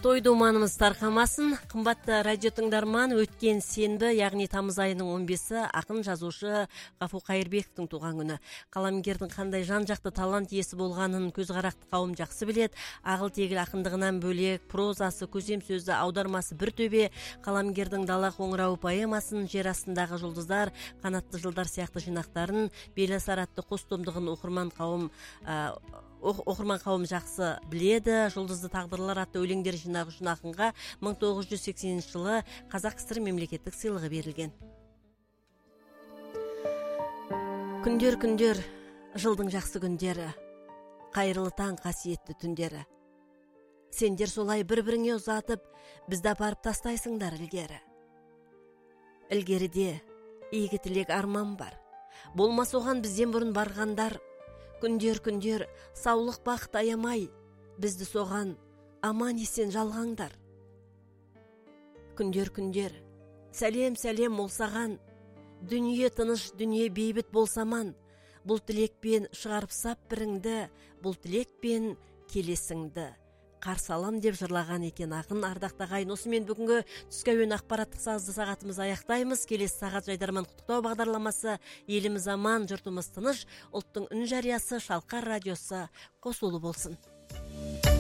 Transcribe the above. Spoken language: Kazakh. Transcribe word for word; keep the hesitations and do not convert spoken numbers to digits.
Той думанымыз тарқамасын. Қымбатты радио тыңдарман, өткен сенбі, яғни тамыз айының он бесі ақын жазушы Ғафу Қайырбековтың туған күні. Қаламгердің қандай жан-жақты талант иесі болғанын көзқарақты қауым жақсы білет. Ағыл-тегіл ақындығынан бөлек прозасы, көсем сөзі, аудармасы бір төбе. Қаламгердің Дала қоңырауы поэмасын, Жер астындағы жұлдыздар, Қанатты жылдар сияқты жинақтарын, Беласар атты қос томдығын оқырман қауым ә, оқырман қауым жақсы біледі. Жұлдызды тағдырлар атты өлеңдер жинағы үшін ақынға мың тоғыз жүз сексенінші жылы Қазақ кср мемлекеттік сыйлығы берілген. Күндер күндер, жылдың жақсы күндері, қайырлы таң қасиетті түндері. Сендер солай бір-біріңе ұзатып, бізді апарып тастайсыңдар ілгері. Ілгеріде игі тілек арман бар, болмас оған бізден бұрын барғандар. Күндер күндер, саулық бақыт аямай, бізді соған аман есен жалғаңдар. Күндер күндер, сәлем сәлем молсаған, дүние тыныш, дүние бейбіт болсаман. Бұл тілекпен шығарып сап біріңді, бұл тілекпен келесіңді қарсы алам деп жырлаған екен ақын. Ардақты ағайын, осымен бүгінгі түскі әуен ақпараттық сазды сағатымыз аяқтаймыз. Келесі сағат жайдарман құттықтау бағдарламасы. Еліміз аман, жұртымыз тыныш, ұлттың үн жариясы Шалқар радиосы қосулы болсын.